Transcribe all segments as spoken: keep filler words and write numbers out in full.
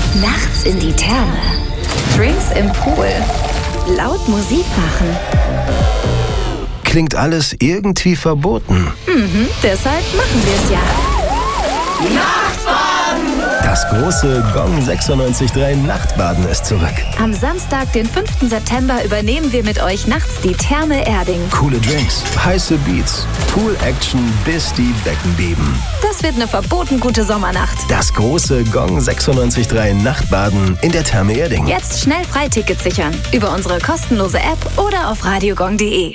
Nachts in die Therme. Drinks im Pool. Laut Musik machen. Klingt alles irgendwie verboten. Mhm, deshalb machen wir es ja. Nachtbaden! Das große Gong sechsundneunzig Komma drei Nachtbaden ist zurück. Am Samstag, den fünften September, übernehmen wir mit euch nachts die Therme Erding. Coole Drinks, heiße Beats, Pool-Action, bis die Becken beben. Das wird eine verboten gute Sommernacht. Das große Gong sechsundneunzig Komma drei Nachtbaden in der Therme Erding. Jetzt schnell Freitickets sichern. Über unsere kostenlose App oder auf radiogong punkt de.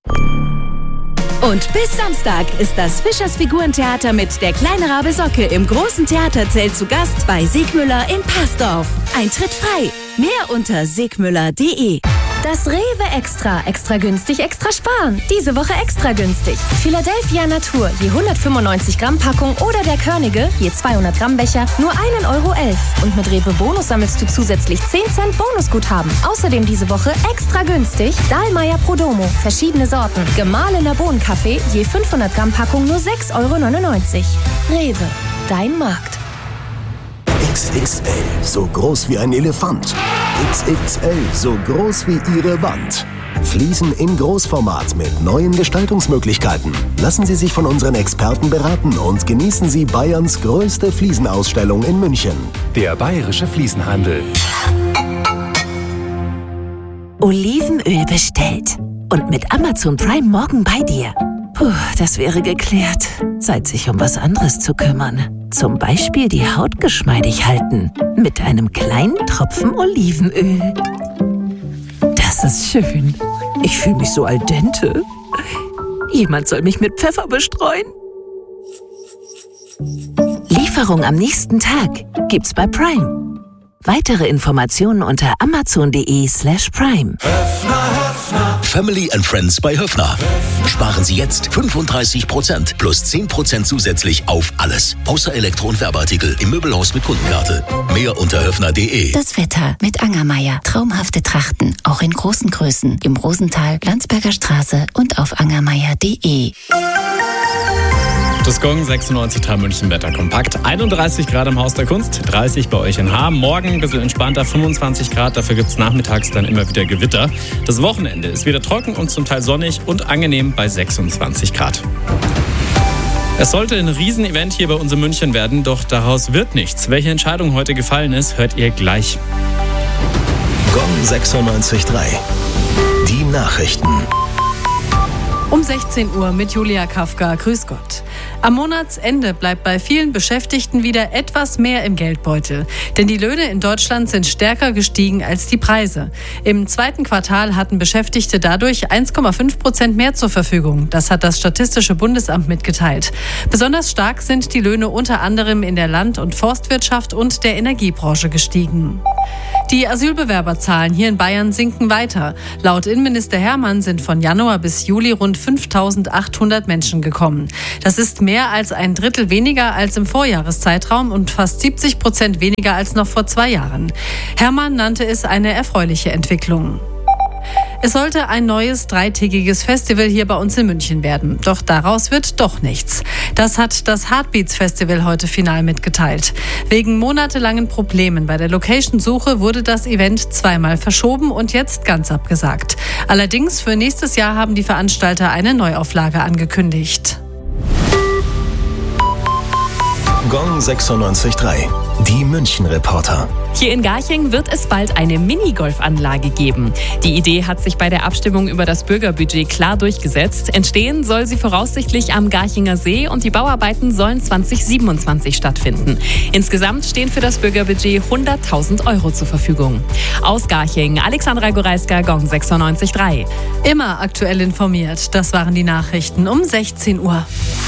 Und bis Samstag ist das Fischers Figurentheater mit Der kleine Rabe Socke im großen Theaterzelt zu Gast bei Segmüller in Passdorf. Eintritt frei. Mehr unter segmüller punkt de. Das Rewe Extra. Extra günstig, extra sparen. Diese Woche extra günstig. Philadelphia Natur, je hundertfünfundneunzig Gramm Packung oder der Körnige, je zweihundert Gramm Becher, nur ein Euro elf. Und mit Rewe Bonus sammelst du zusätzlich zehn Cent Bonusguthaben. Außerdem diese Woche extra günstig Dahlmeier Prodomo, verschiedene Sorten. Gemahlener Bohnenkaffee, je fünfhundert Gramm Packung, nur sechs Euro neunundneunzig. Rewe, dein Markt. X X L, so groß wie ein Elefant. X X L, so groß wie Ihre Wand. Fliesen in Großformat mit neuen Gestaltungsmöglichkeiten. Lassen Sie sich von unseren Experten beraten und genießen Sie Bayerns größte Fliesenausstellung in München. Der Bayerische Fliesenhandel. Olivenöl bestellt. Und mit Amazon Prime morgen bei dir. Puh, das wäre geklärt. Zeit, sich um was anderes zu kümmern. Zum Beispiel die Haut geschmeidig halten. Mit einem kleinen Tropfen Olivenöl. Das ist schön. Ich fühle mich so al dente. Jemand soll mich mit Pfeffer bestreuen. Lieferung am nächsten Tag gibt's bei Prime. Weitere Informationen unter amazon.de slash prime. Family and Friends bei Höffner. Sparen Sie jetzt fünfunddreißig Prozent plus zehn Prozent zusätzlich auf alles. Außer Elektro- und Werbeartikel im Möbelhaus mit Kundenkarte. Mehr unter höffner punkt de. Das Wetter mit Angermeier. Traumhafte Trachten, auch in großen Größen. Im Rosental, Landsberger Straße und auf angermeier punkt de. Das Gong sechsundneunzig Komma drei München Wetter kompakt. einunddreißig Grad im Haus der Kunst, dreißig bei euch in Haar. Morgen ein bisschen entspannter, fünfundzwanzig Grad. Dafür gibt es nachmittags dann immer wieder Gewitter. Das Wochenende ist wieder trocken und zum Teil sonnig und angenehm bei sechsundzwanzig Grad. Es sollte ein Riesenevent hier bei uns in München werden, doch daraus wird nichts. Welche Entscheidung heute gefallen ist, hört ihr gleich. Gong sechsundneunzig Komma drei. Die Nachrichten. Um sechzehn Uhr mit Julia Kafka. Grüß Gott. Am Monatsende bleibt bei vielen Beschäftigten wieder etwas mehr im Geldbeutel. Denn die Löhne in Deutschland sind stärker gestiegen als die Preise. Im zweiten Quartal hatten Beschäftigte dadurch eins Komma fünf Prozent mehr zur Verfügung. Das hat das Statistische Bundesamt mitgeteilt. Besonders stark sind die Löhne unter anderem in der Land- und Forstwirtschaft und der Energiebranche gestiegen. Die Asylbewerberzahlen hier in Bayern sinken weiter. Laut Innenminister Hermann sind von Januar bis Juli rund fünftausendachthundert Menschen gekommen. Das ist mehr als ein Drittel weniger als im Vorjahreszeitraum und fast siebzig Prozent weniger als noch vor zwei Jahren. Hermann nannte es eine erfreuliche Entwicklung. Es sollte ein neues dreitägiges Festival hier bei uns in München werden. Doch daraus wird doch nichts. Das hat das Heartbeats Festival heute final mitgeteilt. Wegen monatelangen Problemen bei der Location-Suche wurde das Event zweimal verschoben und jetzt ganz abgesagt. Allerdings für nächstes Jahr haben die Veranstalter eine Neuauflage angekündigt. Gong sechsundneunzig Komma drei. Die München-Reporter. Hier in Garching wird es bald eine Minigolfanlage geben. Die Idee hat sich bei der Abstimmung über das Bürgerbudget klar durchgesetzt. Entstehen soll sie voraussichtlich am Garchinger See und die Bauarbeiten sollen zwanzig siebenundzwanzig stattfinden. Insgesamt stehen für das Bürgerbudget hunderttausend Euro zur Verfügung. Aus Garching, Alexandra Goreiska, Gong sechsundneunzig Komma drei. Immer aktuell informiert. Das waren die Nachrichten um sechzehn Uhr.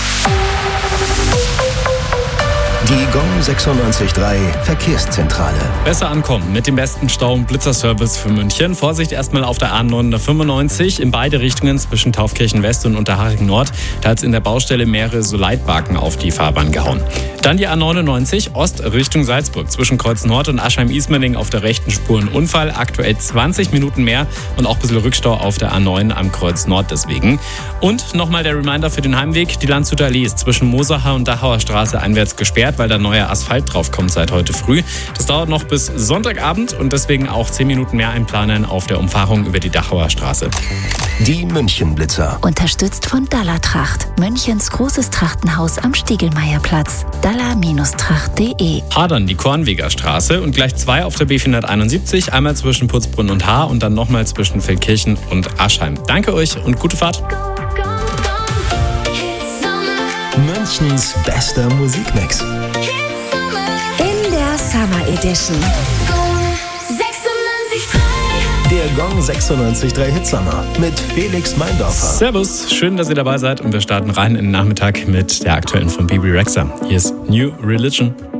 Die Gong sechsundneunzig Komma drei Verkehrszentrale. Besser ankommen mit dem besten Stau- und Blitzerservice für München. Vorsicht erstmal auf der A neunhundertfünfundneunzig in beide Richtungen zwischen Taufkirchen West und Unterhaching Nord. Da hat es in der Baustelle mehrere so Leitbalken auf die Fahrbahn gehauen. Dann die A neunundneunzig Ost Richtung Salzburg zwischen Kreuz Nord und Aschheim-Ismaning auf der rechten Spur ein Unfall. Aktuell zwanzig Minuten mehr und auch ein bisschen Rückstau auf der A neun am Kreuz Nord deswegen. Und nochmal der Reminder für den Heimweg. Die Landshuter Allee ist zwischen Mosacher und Dachauer Straße einwärts gesperrt. Zeit, weil da neuer Asphalt drauf kommt seit heute früh. Das dauert noch bis Sonntagabend und deswegen auch zehn Minuten mehr einplanen auf der Umfahrung über die Dachauer Straße. Die Münchenblitzer. Unterstützt von Dalla Tracht. Münchens großes Trachtenhaus am Stiegelmeierplatz. dalla Tracht punkt de. Hadern, die Kornweger Straße und gleich zwei auf der B vierhunderteinundsiebzig. Einmal zwischen Putzbrunn und Haar und dann nochmal zwischen Feldkirchen und Aschheim. Danke euch und gute Fahrt. Münchens bester Musikmix. In der Summer Edition. Der Gong sechsundneunzig Komma drei Hit Summer mit Felix Meindorfer. Servus, schön, dass ihr dabei seid und wir starten rein in den Nachmittag mit der aktuellen von Bebe Rexha. Hier ist New Religion.